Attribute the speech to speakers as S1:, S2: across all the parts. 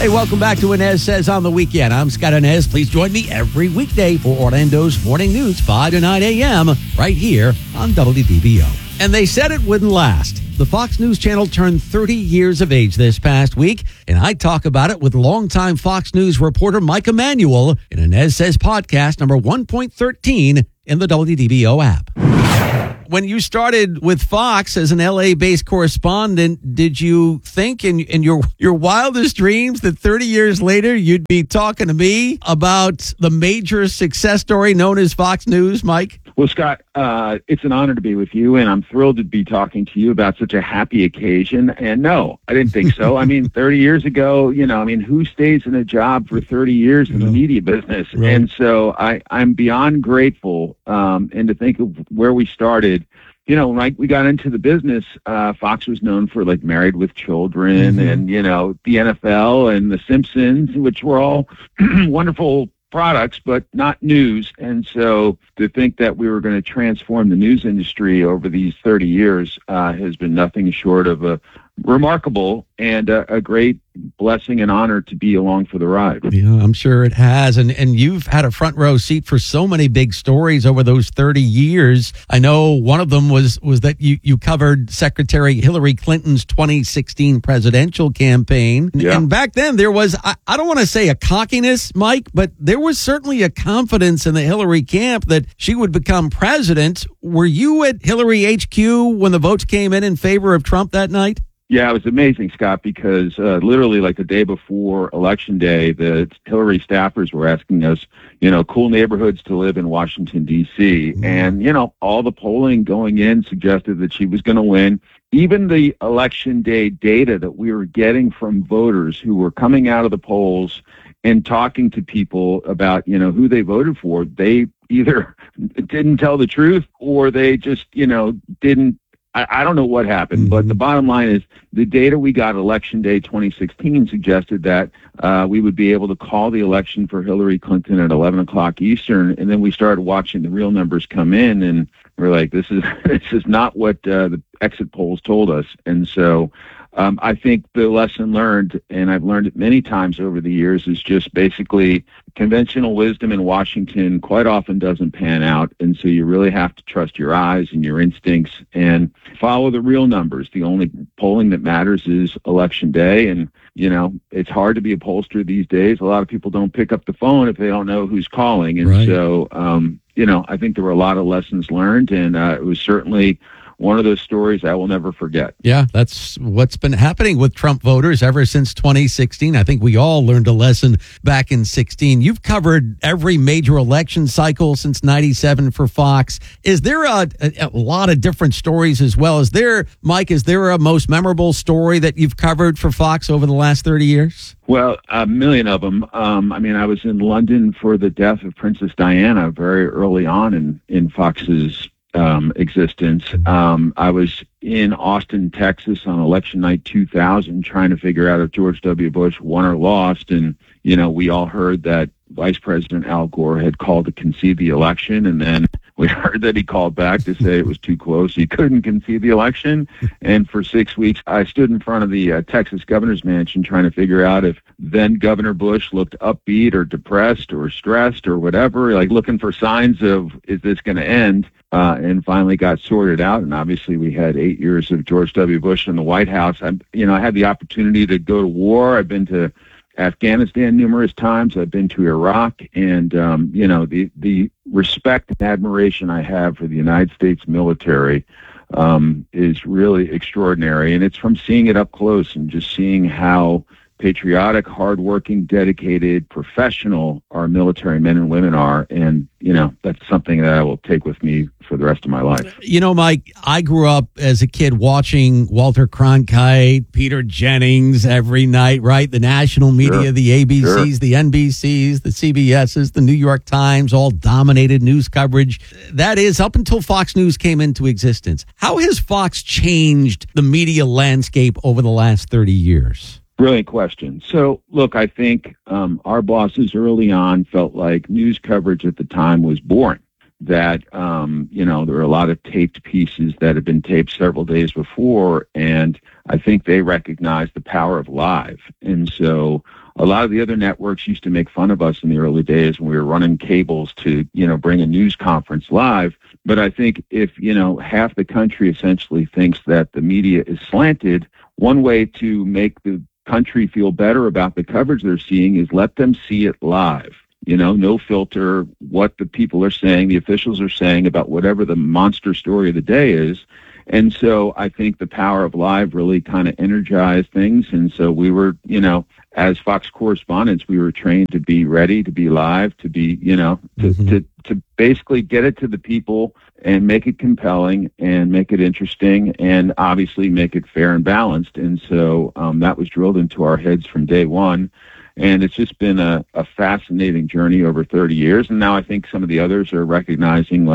S1: Hey, welcome back to Inez Says on the Weekend. I'm Scott Inez. Please join me every weekday for Orlando's Morning News, 5 to 9 a.m., right here on WDBO. And they said it wouldn't last. The Fox News Channel turned 30 years of age this past week, and I talk about it with longtime Fox News reporter Mike Emanuel in Inez Says podcast number 1.13 in the WDBO app. When you started with Fox as an LA-based correspondent, did you think in your wildest dreams that 30 years later you'd be talking to me about the major success story known as Fox News, Mike?
S2: Well, Scott, it's an honor to be with you, and I'm thrilled to be talking to you about such a happy occasion. And no, I didn't think so. I mean, 30 years ago, who stays in a job for 30 years in the media business? Right. And so I'm beyond grateful, and to think of where we started. When we got into the business, Fox was known for like Married with Children and, the NFL and The Simpsons, which were all wonderful products, but not news. And so to think that we were going to transform the news industry over these 30 years has been nothing short of a remarkable and a great blessing and honor to be along for the ride.
S1: Yeah, I'm sure it has. And you've had a front row seat for so many big stories over those 30 years. I know one of them was that you covered Secretary Hillary Clinton's 2016 presidential campaign.
S2: Yeah.
S1: And back then there was, I don't want to say a cockiness, Mike, but there was certainly a confidence in the Hillary camp that she would become president. Were you at Hillary HQ when the votes came in favor of Trump that night?
S2: Yeah, it was amazing, Scott, because literally like the day before Election Day, the Hillary staffers were asking us, cool neighborhoods to live in Washington, D.C. And, all the polling going in suggested that she was going to win. Even the Election Day data that we were getting from voters who were coming out of the polls and talking to people about, who they voted for, they either didn't tell the truth or they just, didn't. I don't know what happened, but the bottom line is the data we got Election Day 2016 suggested that we would be able to call the election for Hillary Clinton at 11 o'clock Eastern, and then we started watching the real numbers come in, and we're like, this is not what the exit polls told us. And so I think the lesson learned, and I've learned it many times over the years, is just basically conventional wisdom in Washington quite often doesn't pan out. And so you really have to trust your eyes and your instincts and follow the real numbers. The only polling that matters is Election Day. And, it's hard to be a pollster these days. A lot of people don't pick up the phone if they don't know who's calling. And
S1: right.
S2: So, I think there were a lot of lessons learned, and it was certainly one of those stories I will never forget.
S1: Yeah, that's what's been happening with Trump voters ever since 2016. I think we all learned a lesson back in 16. You've covered every major election cycle since 97 for Fox. Is there a lot of different stories as well? Mike, is there a most memorable story that you've covered for Fox over the last 30 years?
S2: Well, a million of them. I was in London for the death of Princess Diana very early on in Fox's existence. I was in Austin, Texas on election night 2000 trying to figure out if George W. Bush won or lost. And, we all heard that Vice President Al Gore had called to concede the election. And then we heard that he called back to say it was too close. He couldn't concede the election. And for 6 weeks, I stood in front of the Texas governor's mansion trying to figure out if then Governor Bush looked upbeat or depressed or stressed or whatever, like looking for signs of, is this going to end? And finally got sorted out. And obviously we had 8 years of George W. Bush in the White House. I had the opportunity to go to war. I've been to Afghanistan numerous times. I've been to Iraq. And, the respect and admiration I have for the United States military is really extraordinary. And it's from seeing it up close and just seeing how patriotic, hardworking, dedicated, professional our military men and women are. And, that's something that I will take with me for the rest of my life.
S1: Mike, I grew up as a kid watching Walter Cronkite, Peter Jennings every night, right? The national media,
S2: Sure.
S1: the ABCs,
S2: Sure.
S1: the NBCs, the CBSs, the New York Times, all dominated news coverage. That is up until Fox News came into existence. How has Fox changed the media landscape over the last 30 years?
S2: Brilliant question. So, look, I think our bosses early on felt like news coverage at the time was boring, that, there were a lot of taped pieces that had been taped several days before, and I think they recognized the power of live. And so a lot of the other networks used to make fun of us in the early days when we were running cables to, bring a news conference live. But I think if, half the country essentially thinks that the media is slanted, one way to make the country feel better about the coverage they're seeing is let them see it live. No filter, what the people are saying, the officials are saying about whatever the monster story of the day is. And so I think the power of live really kind of energized things. And so we were, as Fox correspondents, we were trained to be ready, to be live, to be, to basically get it to the people and make it compelling and make it interesting and obviously make it fair and balanced. And so that was drilled into our heads from day one. And it's just been a fascinating journey over 30 years. And now I think some of the others are recognizing,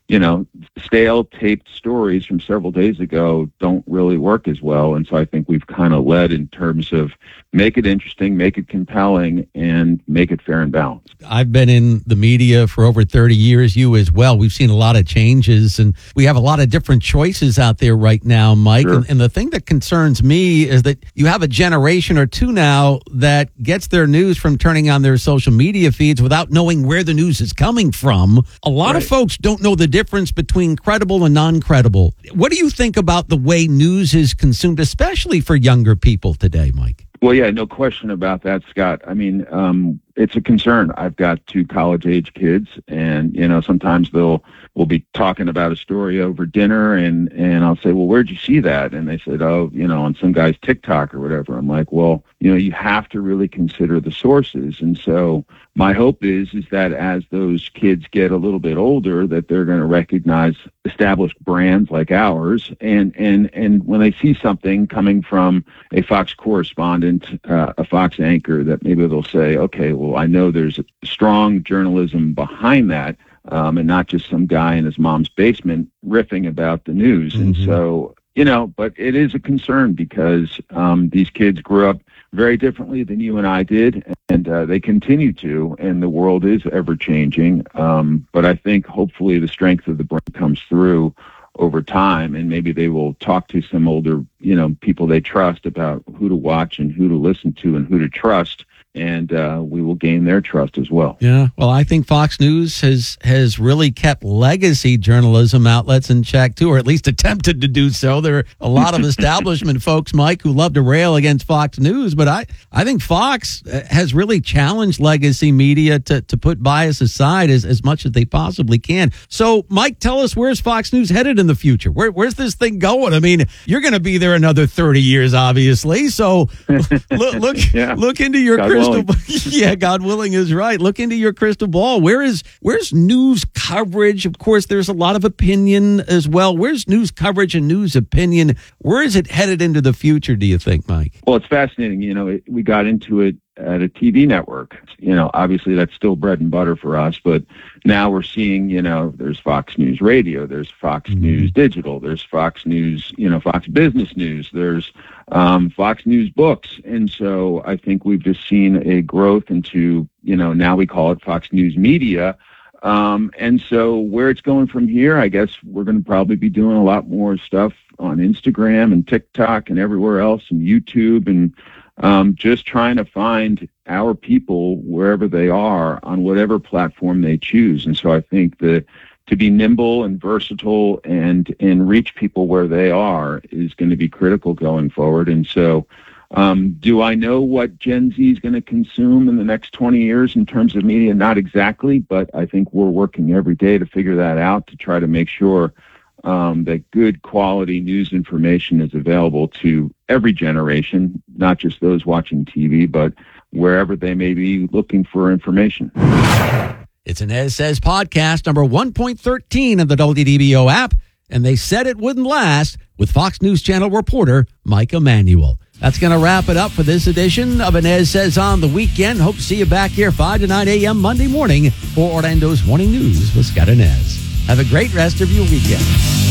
S2: stale taped stories from several days ago don't really work as well. And so I think we've kind of led in terms of make it interesting, make it compelling, and make it fair and balanced.
S1: I've been in the media for over 30 years, you as well. We've seen a lot of changes, and we have a lot of different choices out there right now, Mike.
S2: Sure.
S1: And the thing that concerns me is that you have a generation or two now that gets their news from turning on their social media feeds without knowing where the news is coming from. A lot of folks don't know the difference between credible and non-credible. What do you think about the way news is consumed, especially for younger people today, Mike?
S2: Well, yeah, no question about that, Scott. I mean, it's a concern. I've got 2 college-age kids, and, sometimes we'll be talking about a story over dinner, and I'll say, well, where'd you see that? And they said, on some guy's TikTok or whatever. I'm like, well, you have to really consider the sources. And so my hope is that as those kids get a little bit older, that they're going to recognize established brands like ours. And when they see something coming from a Fox correspondent, a Fox anchor, that maybe they'll say, okay, well, I know there's strong journalism behind that, and not just some guy in his mom's basement riffing about the news. Mm-hmm. And so, but it is a concern because these kids grew up very differently than you and I did, and they continue to, and the world is ever-changing. But I think hopefully the strength of the brand comes through over time, and maybe they will talk to some older, people they trust about who to watch and who to listen to and who to trust. And we will gain their trust as well.
S1: Yeah, well, I think Fox News has really kept legacy journalism outlets in check, too, or at least attempted to do so. There are a lot of establishment folks, Mike, who love to rail against Fox News, but I think Fox has really challenged legacy media to put bias aside as much as they possibly can. So, Mike, tell us, where's Fox News headed in the future? Where's this thing going? I mean, you're going to be there another 30 years, obviously, so look into your crystal. Yeah, God willing is right. Look into your crystal ball. Where's news coverage? Of course, there's a lot of opinion as well. Where's news coverage and news opinion? Where is it headed into the future, do you think, Mike?
S2: Well, it's fascinating. We got into it at a TV network. Obviously that's still bread and butter for us, but now we're seeing, there's Fox News Radio, there's Fox News Digital, there's Fox News, Fox Business News, there's Fox News Books. And so I think we've just seen a growth into, now we call it Fox News Media. And so where it's going from here, I guess we're going to probably be doing a lot more stuff on Instagram and TikTok and everywhere else, and YouTube, and just trying to find our people wherever they are on whatever platform they choose. And so I think that to be nimble and versatile and reach people where they are is going to be critical going forward. And so do I know what Gen Z is going to consume in the next 20 years in terms of media? Not exactly, but I think we're working every day to figure that out, to try to make sure that good quality news information is available to every generation, not just those watching TV, but wherever they may be looking for information.
S1: It's an As Says podcast, number 1.13 of the WDBO app, and they said it wouldn't last with Fox News Channel reporter Mike Emanuel. That's going to wrap it up for this edition of As Says on the Weekend. Hope to see you back here 5 to 9 a.m. Monday morning for Orlando's Morning News with Scott Inez. Have a great rest of your weekend.